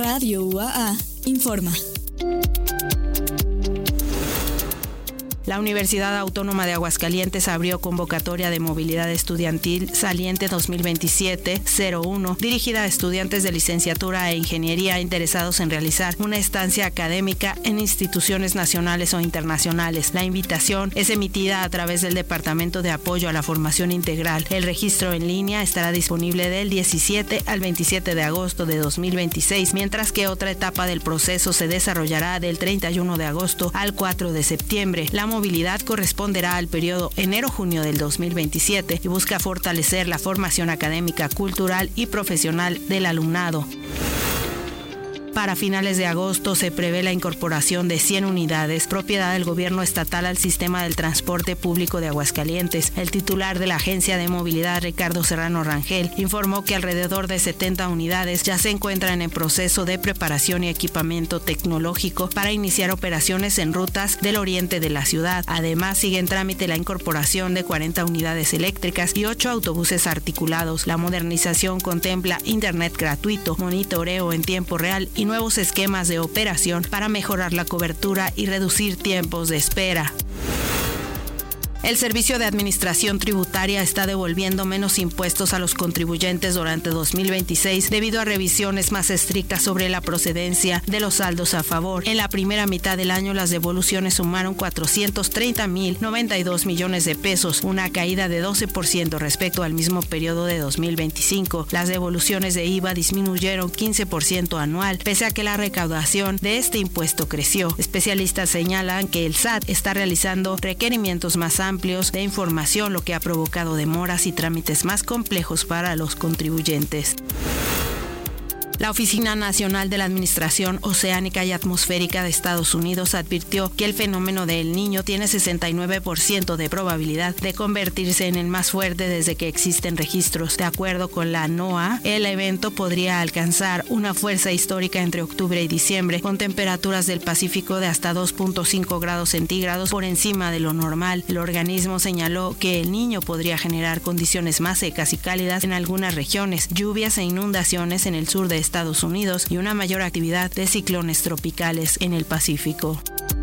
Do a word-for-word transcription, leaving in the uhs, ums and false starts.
Radio U A A informa. La Universidad Autónoma de Aguascalientes abrió convocatoria de movilidad estudiantil saliente dos mil veintisiete cero uno, dirigida a estudiantes de licenciatura e ingeniería interesados en realizar una estancia académica en instituciones nacionales o internacionales. La invitación es emitida a través del Departamento de Apoyo a la Formación Integral. El registro en línea estará disponible del diecisiete al veintisiete de agosto de dos mil veintiséis, mientras que otra etapa del proceso se desarrollará del treinta y uno de agosto al cuatro de septiembre. La movilidad corresponderá al periodo enero-junio del dos mil veintisiete y busca fortalecer la formación académica, cultural y profesional del alumnado. Para finales de agosto se prevé la incorporación de cien unidades, propiedad del gobierno estatal, al sistema del transporte público de Aguascalientes. El titular de la Agencia de Movilidad, Ricardo Serrano Rangel, informó que alrededor de setenta unidades ya se encuentran en proceso de preparación y equipamiento tecnológico para iniciar operaciones en rutas del oriente de la ciudad. Además, sigue en trámite la incorporación de cuarenta unidades eléctricas y ocho autobuses articulados. La modernización contempla internet gratuito, monitoreo en tiempo real y nuevos esquemas de operación para mejorar la cobertura y reducir tiempos de espera. El Servicio de Administración Tributaria está devolviendo menos impuestos a los contribuyentes durante dos mil veintiséis debido a revisiones más estrictas sobre la procedencia de los saldos a favor. En la primera mitad del año, las devoluciones sumaron cuatrocientos treinta mil noventa y dos millones de pesos, una caída de doce por ciento respecto al mismo periodo de dos mil veinticinco. Las devoluciones de I V A disminuyeron quince por ciento anual, pese a que la recaudación de este impuesto creció. Especialistas señalan que el S A T está realizando requerimientos más amplios amplios de información, lo que ha provocado demoras y trámites más complejos para los contribuyentes. La Oficina Nacional de la Administración Oceánica y Atmosférica de Estados Unidos advirtió que el fenómeno de El Niño tiene sesenta y nueve por ciento de probabilidad de convertirse en el más fuerte desde que existen registros. De acuerdo con la NOAA, el evento podría alcanzar una fuerza histórica entre octubre y diciembre, con temperaturas del Pacífico de hasta dos punto cinco grados centígrados por encima de lo normal. El organismo señaló que El Niño podría generar condiciones más secas y cálidas en algunas regiones, lluvias e inundaciones en el sur de Estados Unidos y una mayor actividad de ciclones tropicales en el Pacífico.